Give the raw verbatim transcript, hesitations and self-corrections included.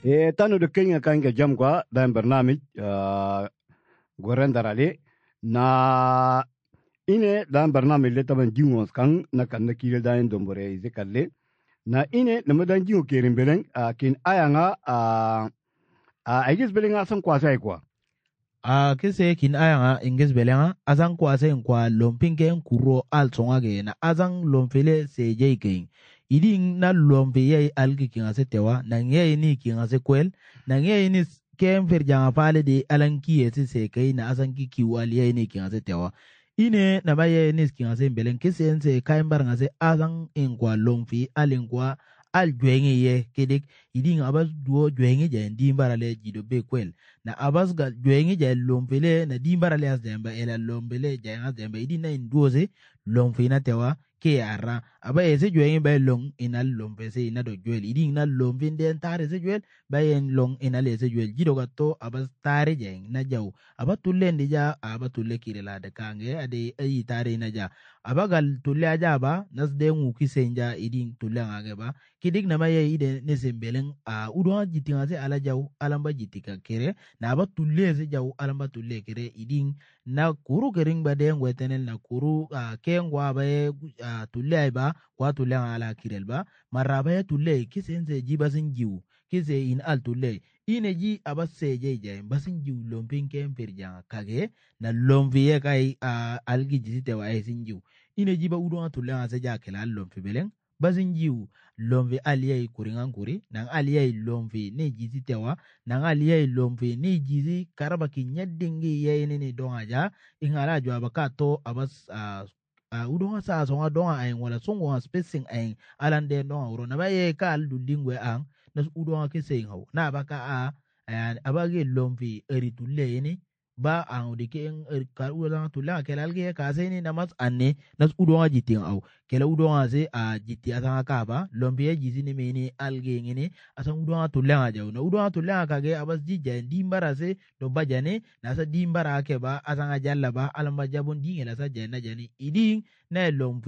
e tanu de kenya kanga jam kwa dan barnamij uh, goren darale na ine dan barnamij le taban jingos kan na kan na kire dan dombore ize kalle na ine na madan jingo kerin beleng uh, kin ayanga a uh, uh, igis beleng asan kwasa kwa a kese kin ayanga inges belenga azang kwase kwa lompinge kuro al tsongage na azang lomfele se jeiking iding na lomfe ye algi kinga se tewa na nge ni kinga se kwel na nge ni kem fer janga pale de alanki ese se kai na azang ki kiwali ye ni kinga se tewa ine na baye ni kinga se belen kese ense kaimbar nga se azang ingwa lomfi alingwa al jwenge ye kedek iding abas duo jwenge je ndimbara le jido be kwel na abas ga jwenge je lompele na dimbara le as demba ela lompele je as demba iding na induoze lomfi na tewa ke ara aba ese jwenge ba long inal lompe se ina do jwel iding na lomfi den tare se jwel ba en long inal ese jwel jido ga to abas tare je na jaw aba tulle ndija aba tulle kirela de kange ade ayi tare na ja aba gal tulle aja ba nas de ngu kisenja iding tulle ngage ba kidik na maye ide ne sembelen a udwa jitinga se ala jaw alamba jitika kere na aba tulle se jaw alamba tulle kere iding na kuru kering ba de ngwetenel na kuru uh, kengwa ba uh, tulle ba kwa tulle ala kirel ba maraba tulle kisense jibasin jiw kise in al tulle ine ji aba seje je basin jiw lompin kem perjanga kage na lomviye kai uh, algi jisite wa esin jiw ine ji ba udwa tulle ase ja kela lomfi beleng basin jiw lomvi aliyai kuringan kuri nang aliyai lomvi ne jizi tewa nang aliyai lomvi ne jizi karaba ki nyadingi ye ne donga ja ingala jo abaka to abas uh, uh, udonga sa songa donga ay wala songo spacing ay alande donga uro na baye ka aldu dingwe ang na udonga ke sey haw na abaka a uh, abage lomvi eritulle ne ba ang dike en er kar udonga tulla kelalge ka sey na mas anne nas udonga jiting aw kela udonga se a jiti asanga kaba lombe jizi ne meni alge ngene asang udonga tulenga jaw na udonga tulenga kage abas jija dimbara se do bajane na sa dimbara ke ba asanga jalla ba alamba jabon dingela sa jana jani iding na lombe